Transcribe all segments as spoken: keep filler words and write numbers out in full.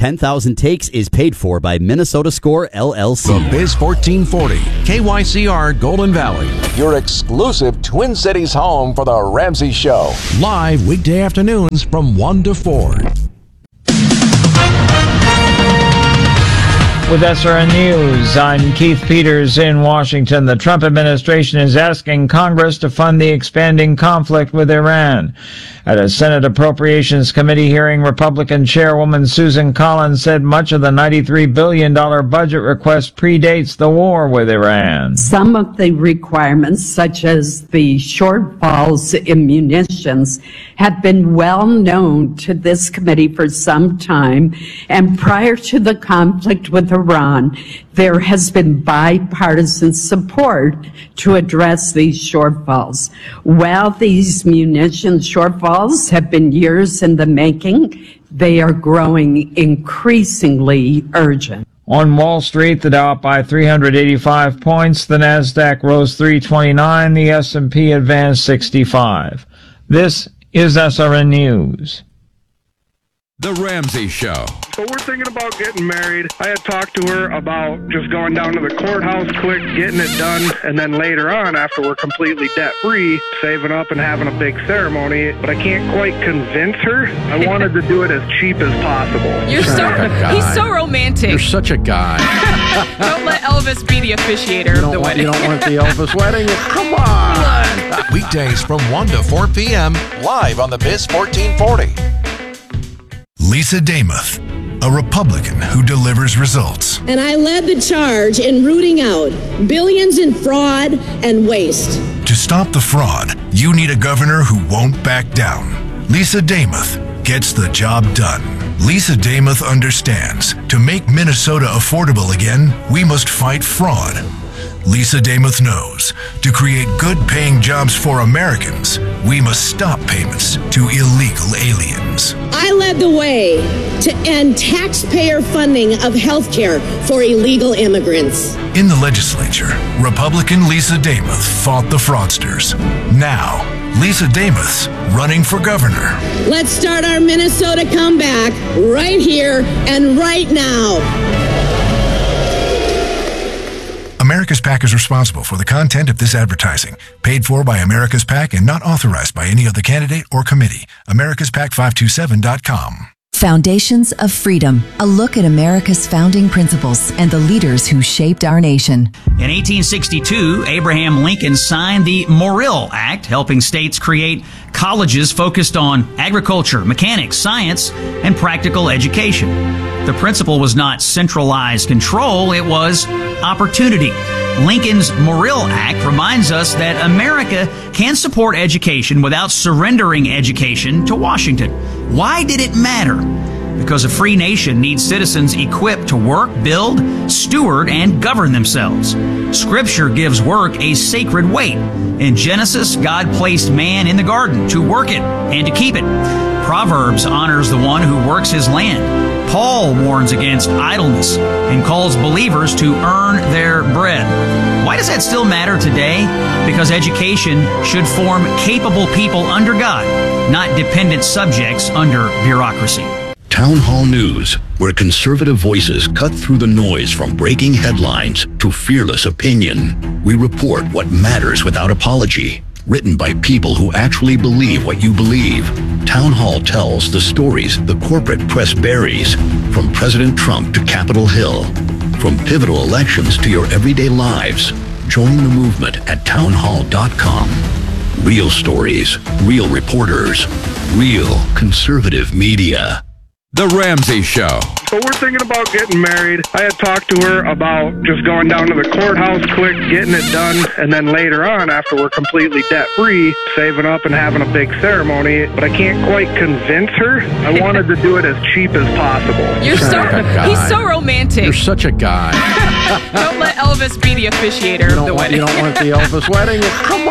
ten thousand Takes is paid for by Minnesota Score, L L C. The Biz fourteen forty, K Y C R Golden Valley. Your exclusive Twin Cities home for The Ramsey Show. Live weekday afternoons from one to four. With S R N News, I'm Keith Peters in Washington. The Trump administration is asking Congress to fund the expanding conflict with Iran. At a Senate Appropriations Committee hearing, Republican Chairwoman Susan Collins said much of the ninety-three billion dollars budget request predates the war with Iran. Some of the requirements, such as the shortfalls in munitions, have been well known to this committee for some time, and prior to the conflict with Iran, there has been bipartisan support to address these shortfalls. While these munition shortfalls have been years in the making, they are growing increasingly urgent. On Wall Street, the Dow up by three hundred eighty-five points, the Nasdaq rose three twenty-nine, the S and P advanced sixty-five. This is S R N News. The Ramsey Show. So we're thinking about getting married. I had talked to her about just going down to the courthouse quick, getting it done, and then later on, after we're completely debt-free, saving up and having a big ceremony. But I can't quite convince her. I wanted to do it as cheap as possible. You're so, he's so romantic. You're such a guy. Don't let Elvis be the officiator of the want, wedding. You don't want the Elvis wedding? Come on. Weekdays from one to four p.m. Live on the Biz fourteen forty. Lisa Damuth, a Republican who delivers results. And I led the charge in rooting out billions in fraud and waste. To stop the fraud, you need a governor who won't back down. Lisa Damuth gets the job done. Lisa Damuth understands, to make Minnesota affordable again, we must fight fraud. Lisa Damuth knows, to create good-paying jobs for Americans, we must stop payments to illegal aliens. I led the way to end taxpayer funding of health care for illegal immigrants. In the legislature, Republican Lisa Damuth fought the fraudsters. Now, Lisa Damuth's running for governor. Let's start our Minnesota comeback right here and right now. America's PAC is responsible for the content of this advertising. Paid for by America's PAC and not authorized by any other candidate or committee. Americas Pac five two seven dot com. Foundations of Freedom, a look at America's founding principles and the leaders who shaped our nation. In eighteen sixty-two, Abraham Lincoln signed the Morrill Act, helping states create colleges focused on agriculture, mechanics, science, and practical education. The principle was not centralized control, it was opportunity. Lincoln's Morrill Act reminds us that America can support education without surrendering education to Washington. Why did it matter? Because a free nation needs citizens equipped to work, build, steward, and govern themselves. Scripture gives work a sacred weight. In Genesis, God placed man in the garden to work it and to keep it. Proverbs honors the one who works his land. Paul warns against idleness and calls believers to earn their bread. Why does that still matter today? Because education should form capable people under God, not dependent subjects under bureaucracy. Town Hall News, where conservative voices cut through the noise from breaking headlines to fearless opinion. We report what matters without apology. Written by people who actually believe what you believe. Town Hall tells the stories the corporate press buries, from President Trump to Capitol Hill, from pivotal elections to your everyday lives. Join the movement at town hall dot com. Real stories, real reporters, real conservative media. The Ramsey Show. So we're thinking about getting married. I had talked to her about just going down to the courthouse quick, getting it done, and then later on, after we're completely debt-free, saving up and having a big ceremony. But I can't quite convince her. I wanted to do it as cheap as possible. You're so, he's so romantic. You're such a guy. Don't let Elvis be the officiator of the want, wedding. You don't want the Elvis wedding? Come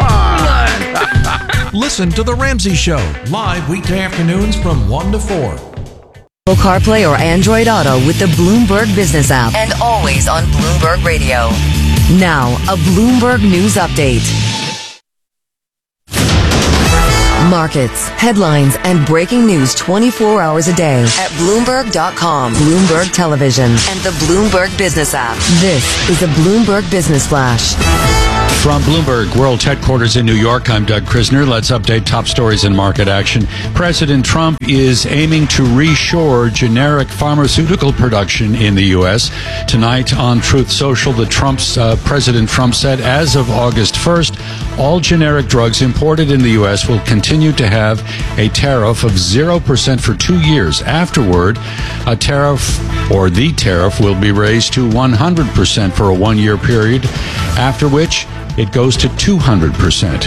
on. Listen to The Ramsey Show, live weekday afternoons from one to four. CarPlay or Android Auto with the Bloomberg Business app, and always on Bloomberg Radio. Now, a Bloomberg News Update. Markets, headlines, and breaking news twenty-four hours a day at Bloomberg dot com, Bloomberg Television, and the Bloomberg Business app. This is a Bloomberg Business Flash. From Bloomberg World Headquarters in New York, I'm Doug Krisner. Let's update top stories in market action. President Trump is aiming to reshore generic pharmaceutical production in the U S. Tonight on Truth Social, the Trump's uh, President Trump said as of August first, all generic drugs imported in the U S will continue to have a tariff of zero percent for two years. Afterward, a tariff or the tariff will be raised to one hundred percent for a one-year period, after which it goes to two hundred percent.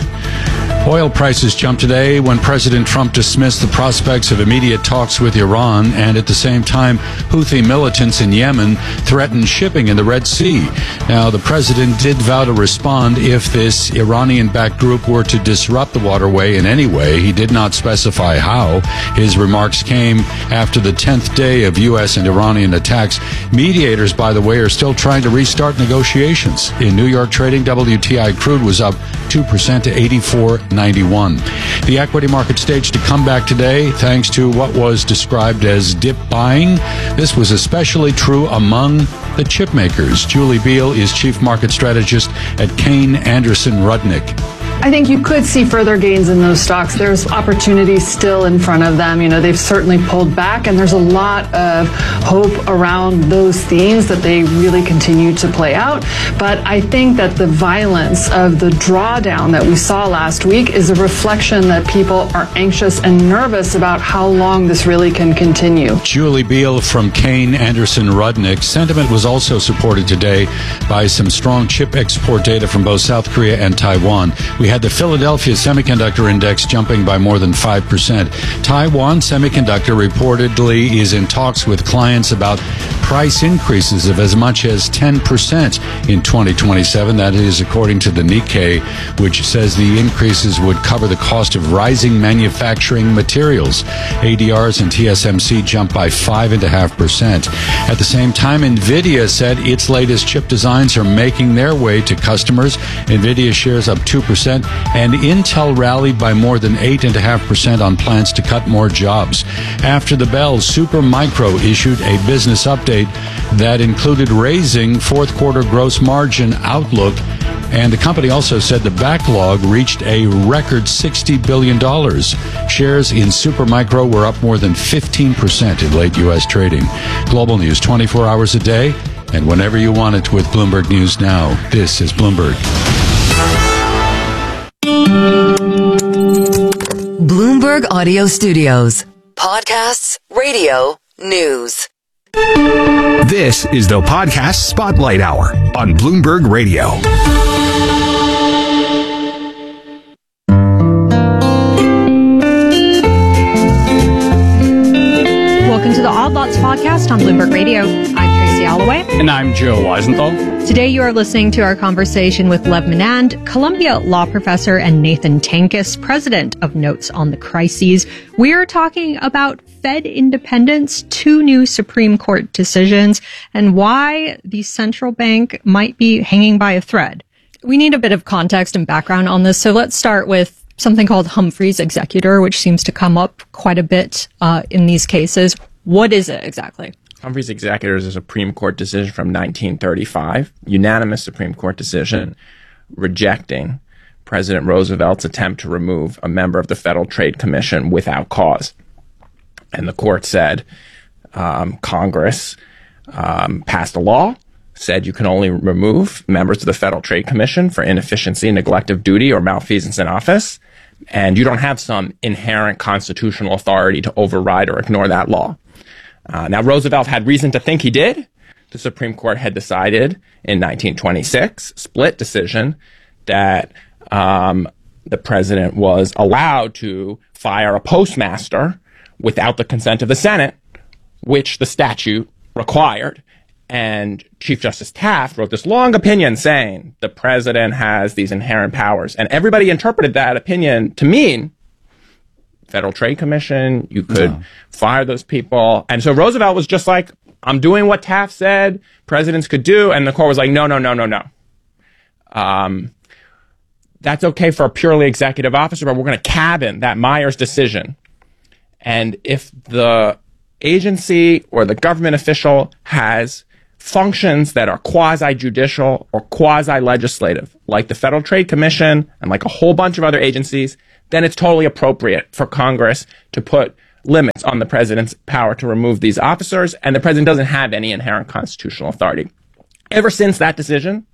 Oil prices jumped today when President Trump dismissed the prospects of immediate talks with Iran, and at the same time, Houthi militants in Yemen threatened shipping in the Red Sea. Now, the president did vow to respond if this Iranian-backed group were to disrupt the waterway in any way. He did not specify how. His remarks came after the tenth day of U S and Iranian attacks. Mediators, by the way, are still trying to restart negotiations. In New York trading, W T I crude was up two percent to eighty-four ninety-one. The equity market staged a comeback today thanks to what was described as dip buying. This was especially true among the chip makers. Julie Beal is chief market strategist at Kayne Anderson Rudnick. I think you could see further gains in those stocks. There's opportunity still in front of them. You know, they've certainly pulled back, and there's a lot of hope around those themes that they really continue to play out. But I think that the violence of the drawdown that we saw last week is a reflection that people are anxious and nervous about how long this really can continue. Julie Beal from Kayne Anderson Rudnick. Sentiment was also supported today by some strong chip export data from both South Korea and Taiwan. We had the Philadelphia Semiconductor Index jumping by more than five percent. Taiwan Semiconductor reportedly is in talks with clients about price increases of as much as ten percent in twenty twenty-seven. That is according to the Nikkei, which says the increases would cover the cost of rising manufacturing materials. A D Rs and T S M C jumped by five point five percent. At the same time, NVIDIA said its latest chip designs are making their way to customers. NVIDIA shares up two percent, and Intel rallied by more than eight point five percent on plans to cut more jobs. After the bell, Supermicro issued a business update that included raising fourth quarter gross margin outlook, and the company also said the backlog reached a record sixty billion dollars. Shares in Supermicro were up more than fifteen percent in late U S trading. Global news twenty-four hours a day, and whenever you want it with Bloomberg News Now. This is Bloomberg. Bloomberg Audio Studios. Podcasts, radio, news. This is the Podcast Spotlight Hour on Bloomberg Radio. Welcome to the Odd Lots podcast on Bloomberg Radio. I'm Tracy Alloway. And I'm Joe Weisenthal. Today you are listening to our conversation with Lev Menand, Columbia law professor, and Nathan Tankus, president of Notes on the Crises. We are talking about Fed independence, two new Supreme Court decisions, and why the central bank might be hanging by a thread. We need a bit of context and background on this, so let's start with something called Humphrey's Executor, which seems to come up quite a bit uh, in these cases. What is it exactly? Humphrey's Executor is a Supreme Court decision from nineteen thirty-five, unanimous Supreme Court decision rejecting President Roosevelt's attempt to remove a member of the Federal Trade Commission without cause. And the court said um, Congress um, passed a law, said you can only remove members of the Federal Trade Commission for inefficiency, neglect of duty, or malfeasance in office, and you don't have some inherent constitutional authority to override or ignore that law. Uh, now, Roosevelt had reason to think he did. The Supreme Court had decided in nineteen twenty-six, split decision, that um, the president was allowed to fire a postmaster without the consent of the Senate, which the statute required. And Chief Justice Taft wrote this long opinion saying the president has these inherent powers. And everybody interpreted that opinion to mean Federal Trade Commission, you could no. fire those people. And so Roosevelt was just like, I'm doing what Taft said presidents could do. And the court was like, no, no, no, no, no. Um, that's okay for a purely executive officer, but we're going to cabin that Myers decision. And if the agency or the government official has functions that are quasi-judicial or quasi-legislative, like the Federal Trade Commission and like a whole bunch of other agencies, then it's totally appropriate for Congress to put limits on the president's power to remove these officers, and the president doesn't have any inherent constitutional authority. Ever since that decision,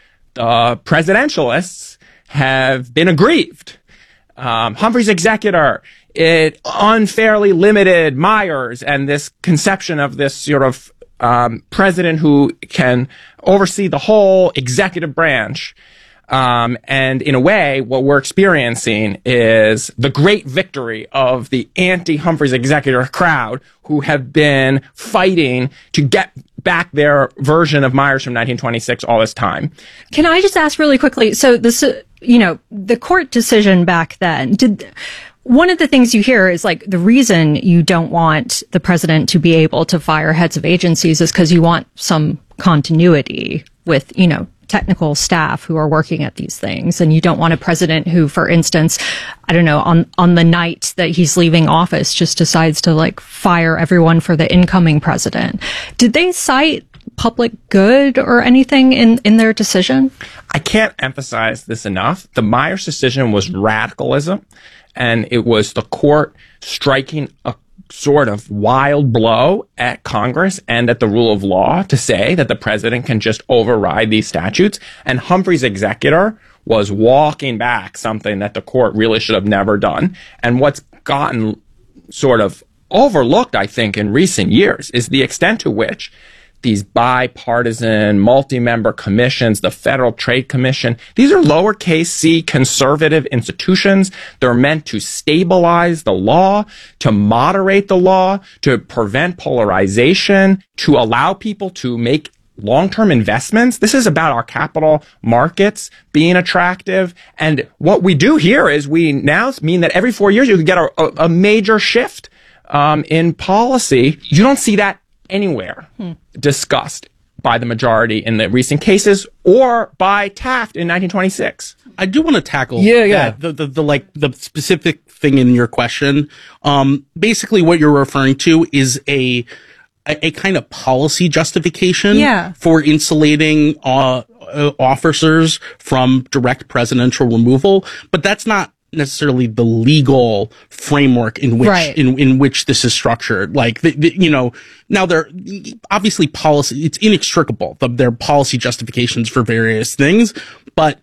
the presidentialists have been aggrieved. Um, Humphrey's executor, it unfairly limited Myers and this conception of this sort of um, president who can oversee the whole executive branch. Um, and in a way, what we're experiencing is the great victory of the anti-Humphrey's executor crowd who have been fighting to get back their version of Myers from nineteen twenty-six all this time. Can I just ask really quickly? So this, uh, you know, the court decision back then, did one of the things you hear is like the reason you don't want the president to be able to fire heads of agencies is because you want some continuity with, you know, technical staff who are working at these things. And you don't want a president who, for instance, I don't know, on, on the night that he's leaving office just decides to like fire everyone for the incoming president. Did they cite public good or anything in, in their decision? I can't emphasize this enough. The Myers decision was radicalism, and it was the court striking a sort of wild blow at Congress and at the rule of law to say that the president can just override these statutes. And Humphrey's executor was walking back something that the court really should have never done. And what's gotten sort of overlooked, I think, in recent years is the extent to which these bipartisan, multi-member commissions, the Federal Trade Commission, these are lowercase c conservative institutions. They're meant to stabilize the law, to moderate the law, to prevent polarization, to allow people to make long-term investments. This is about our capital markets being attractive. And what we do here is we now mean that every four years you can get a, a, a major shift um, in policy. You don't see that anywhere hmm. discussed by the majority in the recent cases or by Taft in nineteen twenty-six. I do want to tackle yeah, yeah. the, the, the, like, the specific thing in your question. Um, basically what you're referring to is a, a, a kind of policy justification yeah. for insulating, uh, uh, officers from direct presidential removal, but that's not necessarily the legal framework in which right. in in which this is structured. Like the, the, you know, now there obviously policy, it's inextricable. The, there are policy justifications for various things, but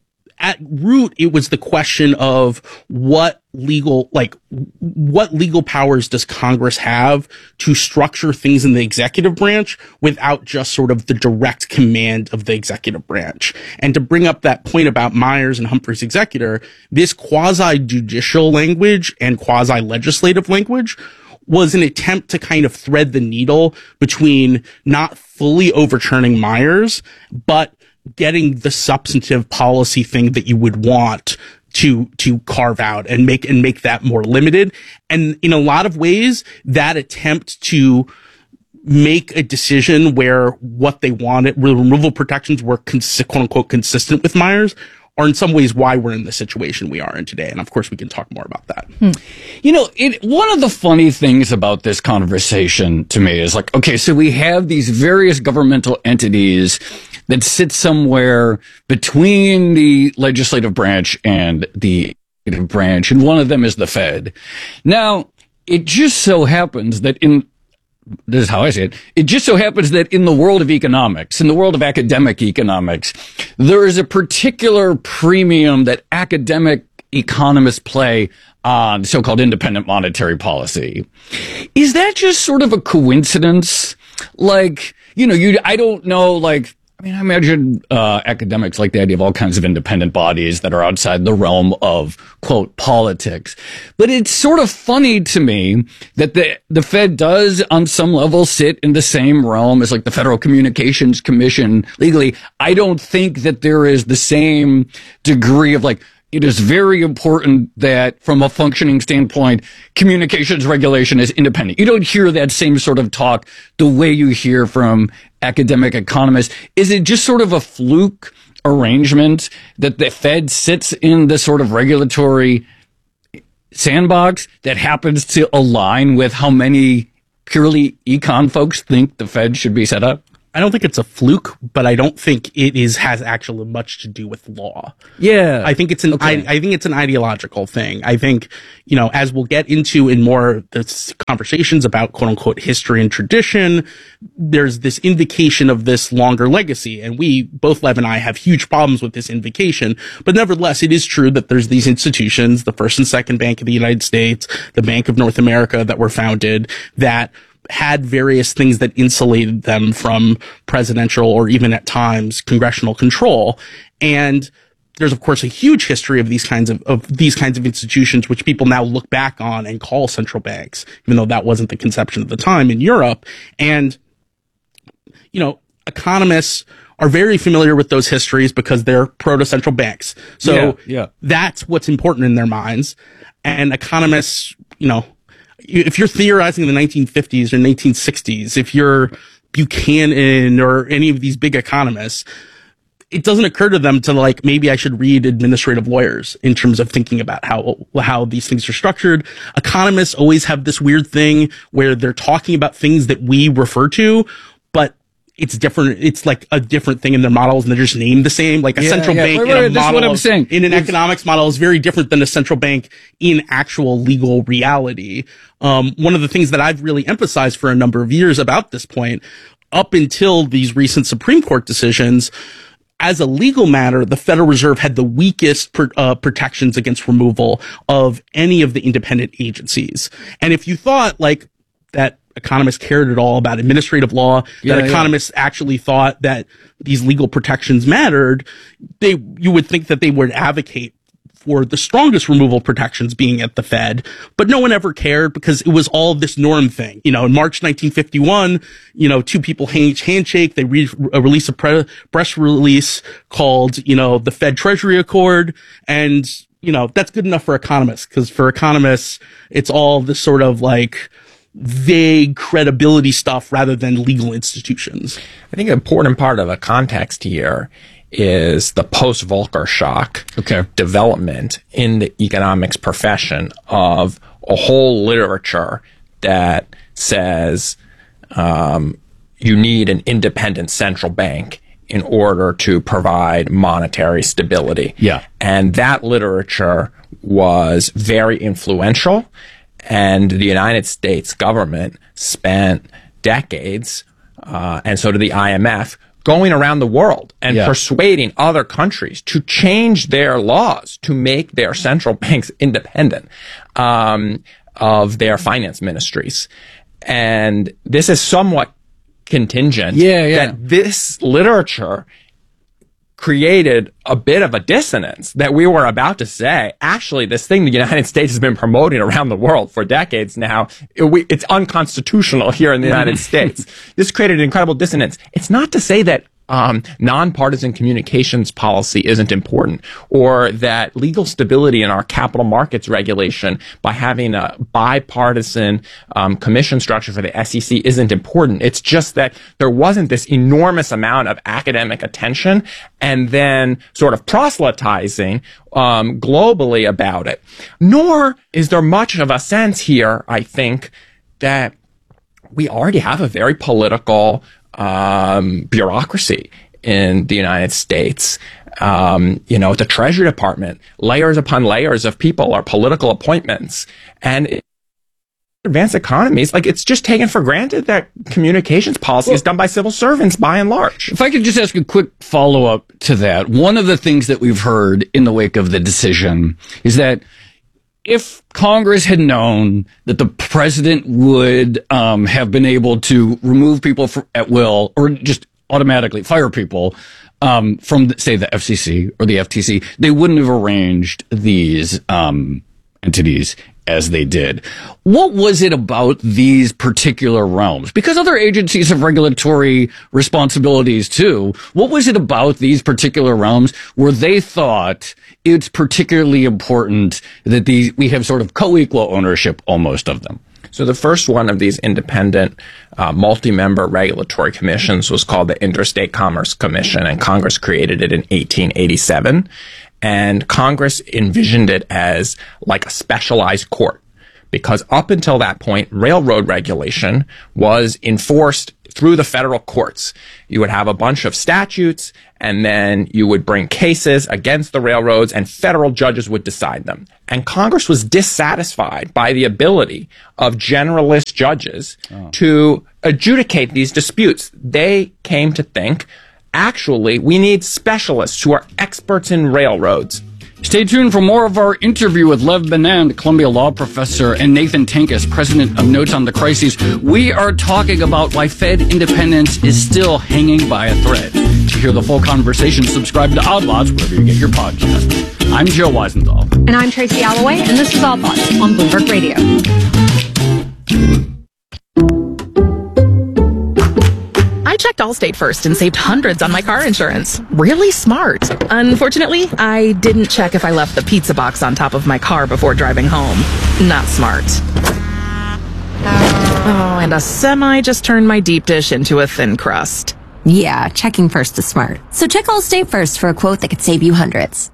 at root, it was the question of what legal, like, what legal powers does Congress have to structure things in the executive branch without just sort of the direct command of the executive branch? And to bring up that point about Myers and Humphrey's executor, this quasi-judicial language and quasi-legislative language was an attempt to kind of thread the needle between not fully overturning Myers, but getting the substantive policy thing that you would want to, to carve out and make, and make that more limited. And in a lot of ways, that attempt to make a decision where what they wanted, removal protections were cons- quote unquote consistent with Myers, are in some ways why we're in the situation we are in today. And of course, we can talk more about that. Hmm. You know, it, one of the funny things about this conversation to me is like, okay, so we have these various governmental entities that sit somewhere between the legislative branch and the executive branch, and one of them is the Fed. Now, it just so happens that in this is how I say it. It just so happens that in the world of economics, in the world of academic economics, there is a particular premium that academic economists play on so-called independent monetary policy. Is that just sort of a coincidence? Like, you know, you, I don't know, like, I mean, I imagine uh, academics like the idea of all kinds of independent bodies that are outside the realm of, quote, politics. But it's sort of funny to me that the the Fed does, on some level, sit in the same realm as, like, the Federal Communications Commission legally. I don't think that there is the same degree of, like, it is very important that, from a functioning standpoint, communications regulation is independent. You don't hear that same sort of talk the way you hear from academic economists. Is it just sort of a fluke arrangement that the Fed sits in this sort of regulatory sandbox that happens to align with how many purely econ folks think the Fed should be set up? I don't think it's a fluke, but I don't think it is has actually much to do with law. Yeah. I think it's an Okay. I, I think it's an ideological thing. I think, you know, as we'll get into in more this conversations about quote unquote history and tradition, there's this invocation of this longer legacy. And we, both Lev and I, have huge problems with this invocation. But nevertheless, it is true that there's these institutions, the First and Second Bank of the United States, the Bank of North America, that were founded, that had various things that insulated them from presidential or even at times congressional control. And there's, of course, a huge history of these kinds of, of these kinds of institutions, which people now look back on and call central banks, even though that wasn't the conception at the time in Europe. And, you know, economists are very familiar with those histories because they're proto-central banks. So Yeah, yeah. that's what's important in their minds. And economists, you know, if you're theorizing in the nineteen fifties or nineteen sixties, if you're Buchanan or any of these big economists, it doesn't occur to them to like, maybe I should read administrative lawyers in terms of thinking about how, how these things are structured. Economists always have this weird thing where they're talking about things that we refer to, but it's different. It's like a different thing in their models, and they're just named the same. Like a Yeah, central yeah. bank Wait, in a wait, this is model what I'm of- saying. in an It's- economics model is very different than a central bank in actual legal reality. Um, one of the things that I've really emphasized for a number of years about this point, up until these recent Supreme Court decisions, as a legal matter, the Federal Reserve had the weakest pr- uh, protections against removal of any of the independent agencies. And if you thought like that economists cared at all about administrative law, Yeah, that yeah. economists actually thought that these legal protections mattered, they, you would think that they would advocate for the strongest removal protections being at the Fed, but no one ever cared because it was all this norm thing. You know, in March nineteen fifty-one, you know, two people hand- handshake, they re- uh, release a pre- press release called, you know, the Fed Treasury Accord. And, you know, that's good enough for economists, because for economists, it's all this sort of like vague credibility stuff rather than legal institutions. I think an important part of the context here is the post-Volcker shock okay. development in the economics profession of a whole literature that says um, you need an independent central bank in order to provide monetary stability. Yeah. And that literature was very influential, and the United States government spent decades, uh, and so did the I M F, going around the world and Yeah. persuading other countries to change their laws to make their central banks independent um, of their finance ministries. And this is somewhat contingent Yeah, yeah. that this literature created a bit of a dissonance that we were about to say, actually, this thing the United States has been promoting around the world for decades now, it, we, it's unconstitutional here in the United States. This created an incredible dissonance. It's not to say that um, nonpartisan communications policy isn't important, or that legal stability in our capital markets regulation by having a bipartisan um, commission structure for the S E C isn't important. It's just that there wasn't this enormous amount of academic attention and then sort of proselytizing um, globally about it. Nor is there much of a sense here, I think, that we already have a very political um, bureaucracy in the United States. Um, you know, the Treasury Department, layers upon layers of people are political appointments. And in advanced economies, like, it's just taken for granted that communications policy is done by civil servants by and large. If I could just ask a quick follow-up to that. One of the things that we've heard in the wake of the decision is that if Congress had known that the president would um, have been able to remove people for, at will, or just automatically fire people um, from, say, the F C C or the F T C, they wouldn't have arranged these um, entities as they did. What was it about these particular realms? Because other agencies have regulatory responsibilities too. What was it about these particular realms where they thought it's particularly important that these, we have sort of co-equal ownership almost of them? So the first one of these independent uh, multi-member regulatory commissions was called the Interstate Commerce Commission, and Congress created it in eighteen eighty-seven. And Congress envisioned it as like a specialized court, because up until that point, railroad regulation was enforced through the federal courts. You would have a bunch of statutes, and then you would bring cases against the railroads, and federal judges would decide them. And Congress was dissatisfied by the ability of generalist judges oh. to adjudicate these disputes. They came to think, actually, we need specialists who are experts in railroads. Stay tuned for more of our interview with Lev Menand, Columbia Law Professor, and Nathan Tankus, President of Notes on the Crises. We are talking about why Fed independence is still hanging by a thread. To hear the full conversation, subscribe to Odd Lots wherever you get your podcast. I'm Joe Weisenthal. And I'm Tracy Alloway, and this is Odd Lots on Bloomberg Radio. I checked Allstate first and saved hundreds on my car insurance. Really smart. Unfortunately, I didn't check if I left the pizza box on top of my car before driving home. Not smart. Oh, and a semi just turned my deep dish into a thin crust. Yeah, checking first is smart. So check Allstate first for a quote that could save you hundreds.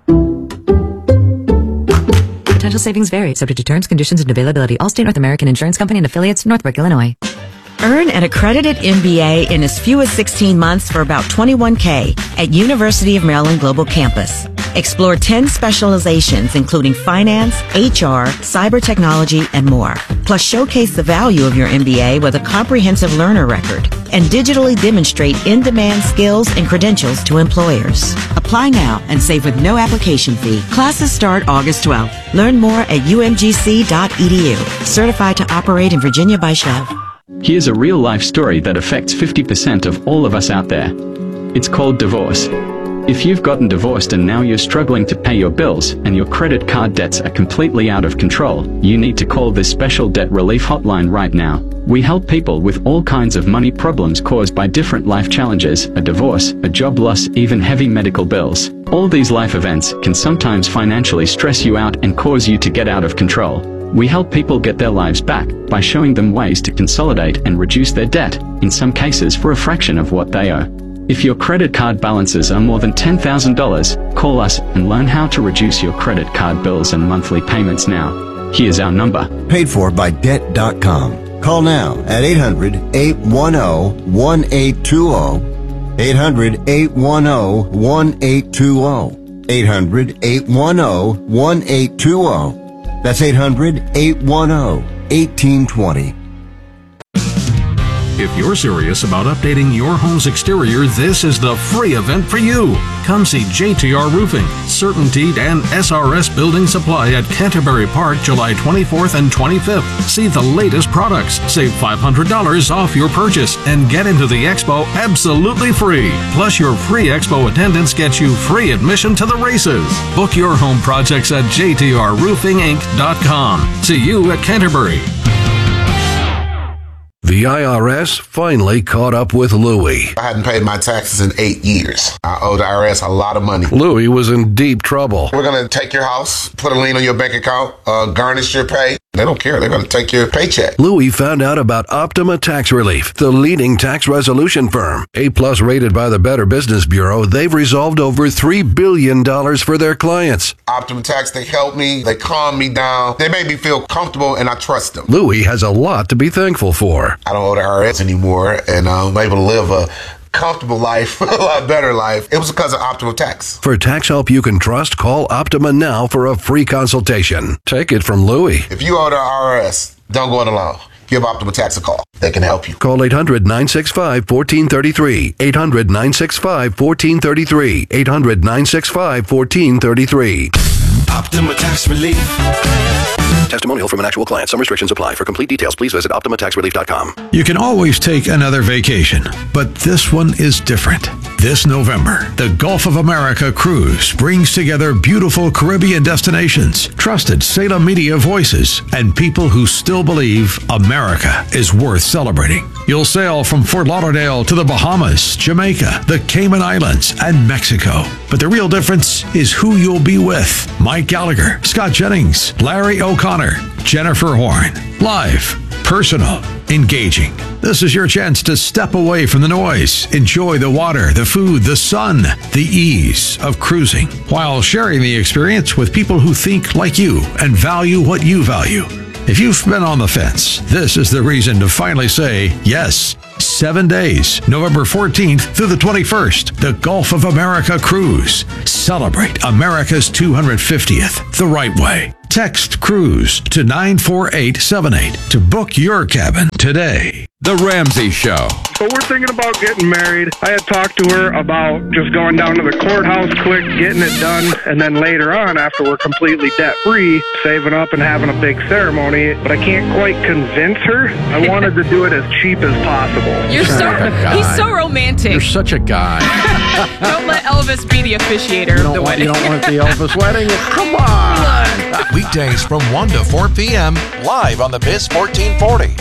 Potential savings vary, subject to terms, conditions, and availability. Allstate North American Insurance Company and affiliates, Northbrook, Illinois. Earn an accredited M B A in as few as sixteen months for about twenty-one thousand dollars at University of Maryland Global Campus. Explore ten specializations, including finance, H R, cyber technology, and more. Plus, showcase the value of your M B A with a comprehensive learner record and digitally demonstrate in-demand skills and credentials to employers. Apply now and save with no application fee. Classes start August twelfth. Learn more at u m g c dot e d u. Certified to operate in Virginia by Chev. Here's a real-life story that affects fifty percent of all of us out there. It's called divorce. If you've gotten divorced and now you're struggling to pay your bills and your credit card debts are completely out of control, you need to call this special debt relief hotline right now. We help people with all kinds of money problems caused by different life challenges, a divorce, a job loss, even heavy medical bills. All these life events can sometimes financially stress you out and cause you to get out of control. We help people get their lives back by showing them ways to consolidate and reduce their debt, in some cases for a fraction of what they owe. If your credit card balances are more than ten thousand dollars, call us and learn how to reduce your credit card bills and monthly payments now. Here's our number. Paid for by debt dot com. Call now at eight hundred, eight one zero, one eight two zero. eight hundred, eight one zero, one eight two zero. eight hundred, eight one zero, one eight two zero. That's eight hundred, eight one zero, one eight two zero. If you're serious about updating your home's exterior, this is the free event for you. Come see J T R Roofing, CertainTeed, and S R S Building Supply at Canterbury Park, July twenty-fourth and twenty-fifth. See the latest products, save five hundred dollars off your purchase, and get into the expo absolutely free. Plus, your free expo attendance gets you free admission to the races. Book your home projects at j t r roofing inc dot com. See you at Canterbury. The I R S finally caught up with Louie. I hadn't paid my taxes in eight years. I owe the I R S a lot of money. Louie was in deep trouble. We're going to take your house, put a lien on your bank account, uh, garnish your pay. They don't care. They're going to take your paycheck. Louie found out about Optima Tax Relief, the leading tax resolution firm. A-plus rated by the Better Business Bureau, they've resolved over three billion dollars for their clients. Optima Tax, they help me. They calm me down. They make me feel comfortable, and I trust them. Louie has a lot to be thankful for. I don't owe the I R S anymore, and I'm able to live a comfortable life, a lot better life. It was because of Optima Tax. For tax help you can trust, call Optima now for a free consultation. Take it from Louie. If you owe the I R S, don't go it alone. Give Optima Tax a call. They can help you. Call eight hundred, nine six five, one four three three. eight hundred, nine six five, one four three three. eight hundred, nine six five, one four three three. Optima Tax Relief. Testimonial from an actual client. Some restrictions apply. For complete details, please visit optima tax relief dot com. You can always take another vacation, but this one is different. This November, the Gulf of America Cruise brings together beautiful Caribbean destinations, trusted Salem media voices, and people who still believe America is worth celebrating. You'll sail from Fort Lauderdale to the Bahamas, Jamaica, the Cayman Islands, and Mexico. But the real difference is who you'll be with. Mike Gallagher, Scott Jennings, Larry O'Connor, Jennifer Horn. Live personal, engaging. This is your chance to step away from the noise, enjoy the water, the food, the sun, the ease of cruising, while sharing the experience with people who think like you and value what you value. If you've been on the fence, this is the reason to finally say yes. Seven days, November fourteenth through the twenty-first, the Gulf of America Cruise. Celebrate America's two hundred fiftieth the right way. Text CRUISE to nine four eight seven eight to book your cabin today. The Ramsey Show. So we're thinking about getting married. I had talked to her about just going down to the courthouse quick, getting it done, and then later on, after we're completely debt-free, saving up and having a big ceremony. But I can't quite convince her. I wanted to do it as cheap as possible. You're so, he's so romantic. You're such a guy. Don't let Elvis be the officiator of the want, wedding. You don't want the Elvis wedding? Come on. Weekdays from one to four p.m. live on the Biz fourteen forty.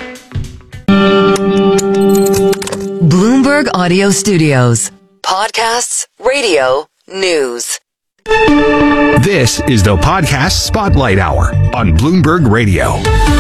Bloomberg Audio Studios. Podcasts, radio, news. This is the Podcast Spotlight Hour on Bloomberg Radio.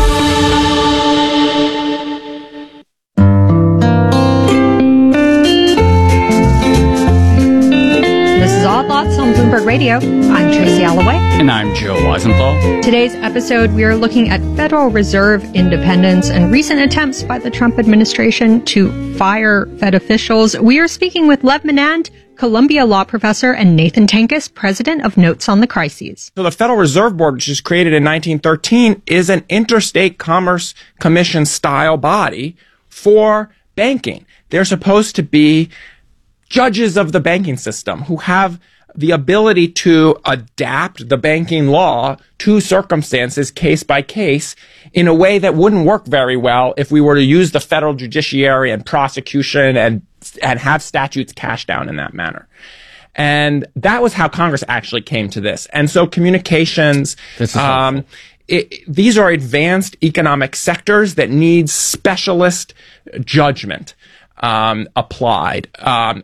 This is Odd Lots on Bloomberg Radio. I'm Tracy Alloway. And I'm Joe Weisenthal. Today's episode, we are looking at Federal Reserve independence and recent attempts by the Trump administration to fire Fed officials. We are speaking with Lev Menand, Columbia law professor, and Nathan Tankus, president of Notes on the Crises. So the Federal Reserve Board, which was created in nineteen thirteen, is an interstate commerce commission style body for banking. They're supposed to be judges of the banking system who have the ability to adapt the banking law to circumstances case by case in a way that wouldn't work very well if we were to use the federal judiciary and prosecution and and have statutes cashed down in that manner. And that was how Congress actually came to this. And so communications, um, it, these are advanced economic sectors that need specialist judgment um, applied. Um,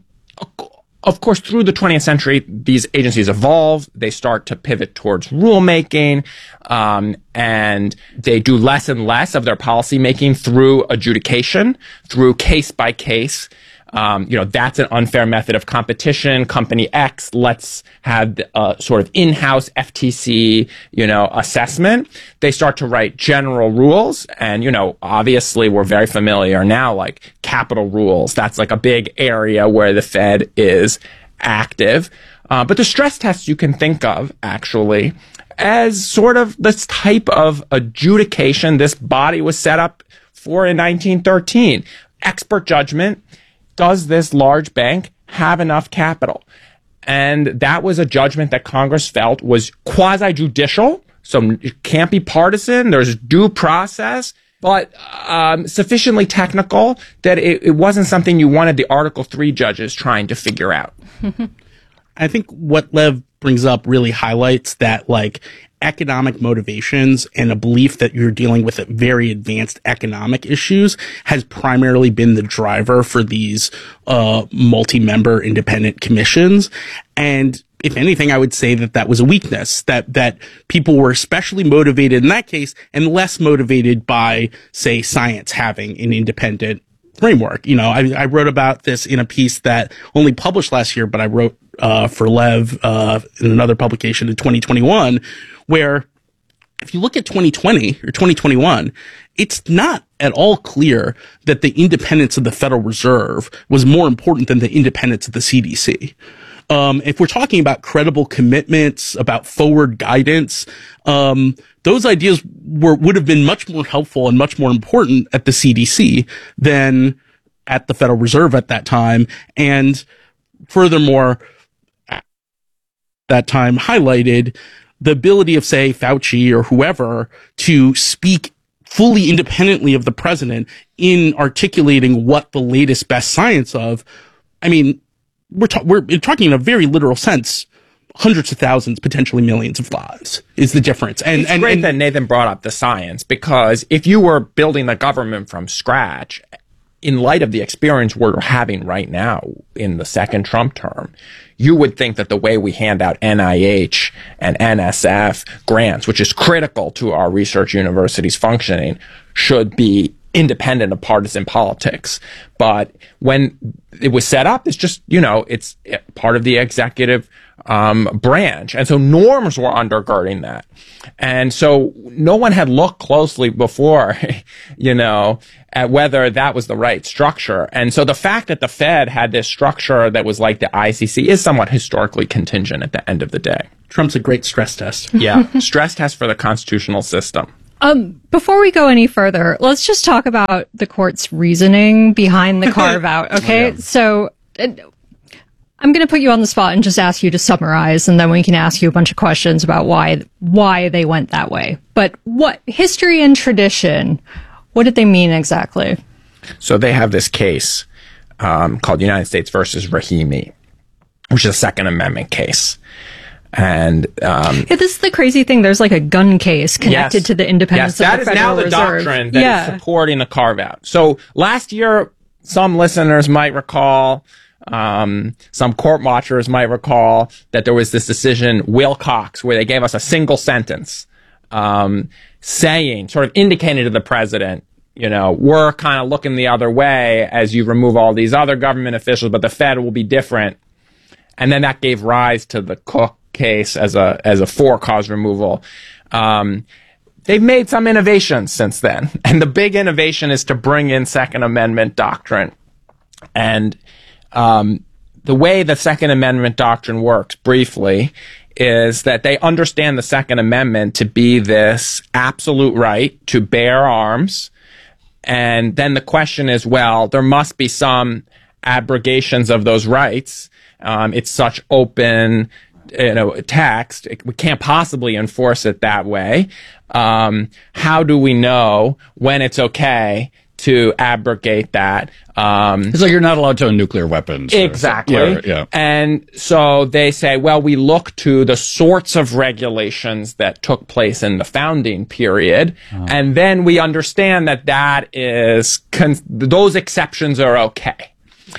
Of course, through the twentieth century, these agencies evolve. They start to pivot towards rulemaking, um, and they do less and less of their policymaking through adjudication, through case by case. Um, you know, that's an unfair method of competition. Company X, let's have a sort of in-house F T C, you know, assessment. They start to write general rules. And, you know, obviously we're very familiar now, like capital rules. That's like a big area where the Fed is active. Uh, but the stress tests you can think of actually as sort of this type of adjudication this body was set up for in nineteen thirteen. Expert judgment. Does this large bank have enough capital? And that was a judgment that Congress felt was quasi-judicial, so it can't be partisan. There's due process, but um, sufficiently technical that it, it wasn't something you wanted the Article three judges trying to figure out. I think what Lev brings up really highlights that, like, economic motivations and a belief that you're dealing with very advanced economic issues has primarily been the driver for these uh multi-member independent commissions. And if anything, I would say that that was a weakness, that that people were especially motivated in that case and less motivated by, say, science having an independent framework. You know, I, I wrote about this in a piece that only published last year, but I wrote uh for Lev uh in another publication in twenty twenty-one, where if you look at twenty twenty or twenty twenty-one, it's not at all clear that the independence of the Federal Reserve was more important than the independence of the C D C. Um, if we're talking about credible commitments, about forward guidance, um, those ideas were, would have been much more helpful and much more important at the C D C than at the Federal Reserve at that time. And furthermore, at that time highlighted the ability of, say, Fauci or whoever to speak fully independently of the president in articulating what the latest best science of. I mean, we're, ta- we're talking in a very literal sense, hundreds of thousands, potentially millions of lives is the difference. And, it's and, great and, that Nathan brought up the science, because if you were building the government from scratch, in light of the experience we're having right now in the second Trump term, you would think that the way we hand out N I H and N S F grants, which is critical to our research universities functioning, should be independent of partisan politics. But when it was set up, it's just, you know, it's part of the executive um, branch. And so norms were undergirding that. And so no one had looked closely before, you know, at whether that was the right structure. And so the fact that the Fed had this structure that was like the I C C is somewhat historically contingent at the end of the day. Trump's a great stress test. Yeah. Stress test for the constitutional system. Um, before we go any further, let's just talk about the court's reasoning behind the carve out. Okay. Yeah. So uh, I'm going to put you on the spot and just ask you to summarize, and then we can ask you a bunch of questions about why, why they went that way. But what history and tradition, what did they mean exactly? So they have this case, um, called United States versus Rahimi, which is a Second Amendment case. And um, yeah, this is the crazy thing. There's like a gun case connected yes, to the independence yes, of the Federal That is now the Reserve. doctrine that yeah. is supporting the carve-out. So last year, some listeners might recall, um, some court watchers might recall that there was this decision, Wilcox, where they gave us a single sentence um, saying, sort of indicating to the president, you know, we're kind of looking the other way as you remove all these other government officials, but the Fed will be different. And then that gave rise to the Cook case as a as a for-cause removal. Um, they've made some innovations since then. And the big innovation is to bring in Second Amendment doctrine. And um, the way the Second Amendment doctrine works, briefly, is that they understand the Second Amendment to be this absolute right to bear arms. And then the question is, well, there must be some abrogations of those rights. Um, it's such open, you know, text. We can't possibly enforce it that way. Um, how do we know when it's okay to abrogate that? Um, it's like you're not allowed to own nuclear weapons. Exactly. Yeah, yeah. And so they say, well, we look to the sorts of regulations that took place in the founding period, oh. and then we understand that that is con- those exceptions are okay.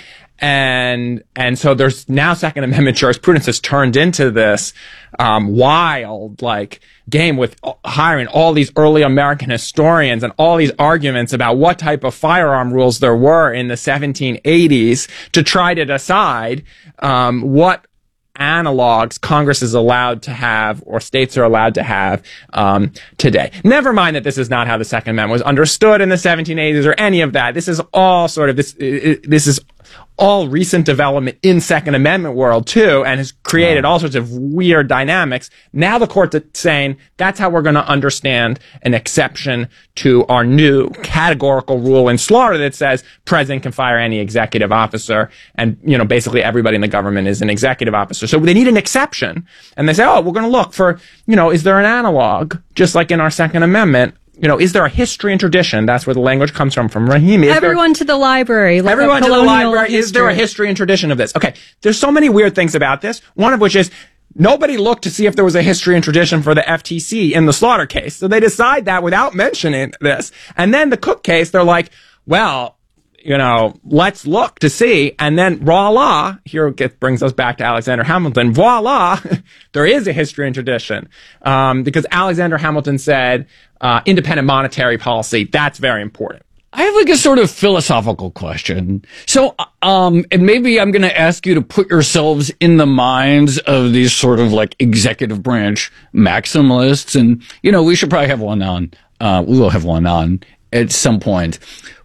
And, and so there's now Second Amendment jurisprudence has turned into this, um, wild, like, game with hiring all these early American historians and all these arguments about what type of firearm rules there were in the seventeen eighties to try to decide, um, what analogs Congress is allowed to have or states are allowed to have um, today. Never mind that this is not how the Second Amendment was understood in the seventeen eighties or any of that. This is all sort of this. It, this is all recent development in Second Amendment world too, and has created all sorts of weird dynamics. Now the court's saying that's how we're going to understand an exception to our new categorical rule in Slaughter that says president can fire any executive officer, and you know basically everybody in the government is an executive officer. So they need an exception, and they say, oh, we're going to look for, you know, is there an analog just like in our Second Amendment? You know, is there a history and tradition? That's where the language comes from, from Rahimi. Is everyone there, to the library. Look everyone to the library. History. Is there a history and tradition of this? Okay. There's so many weird things about this. One of which is nobody looked to see if there was a history and tradition for the F T C in the Slaughter case. So they decide that without mentioning this. And then the Cook case, they're like, well, you know, let's look to see. And then voila, here it gets, brings us back to Alexander Hamilton. Voila, there is a history and tradition. Um, because Alexander Hamilton said, uh, independent monetary policy, that's very important. I have like a sort of philosophical question. So, um, and maybe I'm going to ask you to put yourselves in the minds of these sort of like executive branch maximalists. And, you know, we should probably have one on, uh, we will have one on at some point.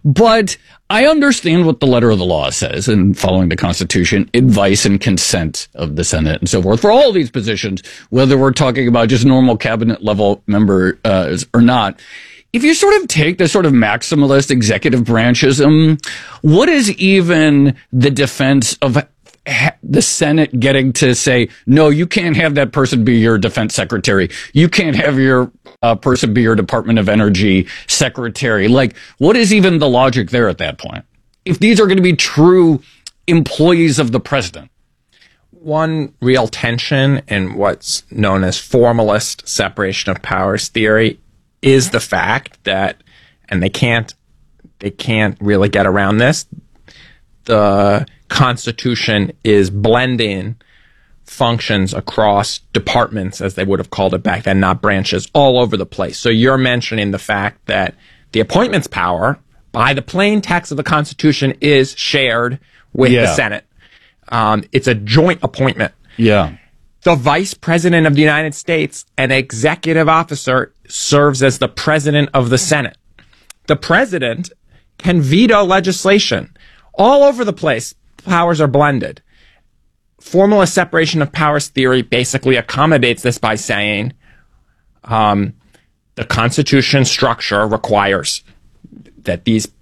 But I understand what the letter of the law says, and following the Constitution, advice and consent of the Senate and so forth for all these positions, whether we're talking about just normal cabinet level members uh, or not. If you sort of take the sort of maximalist executive branchism, what is even the defense of the Senate getting to say, no, you can't have that person be your defense secretary. You can't have your uh, person be your Department of Energy secretary. Like, what is even the logic there at that point? If these are going to be true employees of the president. One real tension in what's known as formalist separation of powers theory is the fact that, and they can't they can't really get around this. The Constitution is blending functions across departments, as they would have called it back then, not branches, all over the place. So you're mentioning the fact that the appointments power, by the plain text of the Constitution, is shared with Yeah. the Senate. Um, it's a joint appointment. Yeah. The Vice President of the United States, an executive officer, serves as the President of the Senate. The President can veto legislation. All over the place, powers are blended. Formalist separation of powers theory basically accommodates this by saying um, the Constitution structure requires that these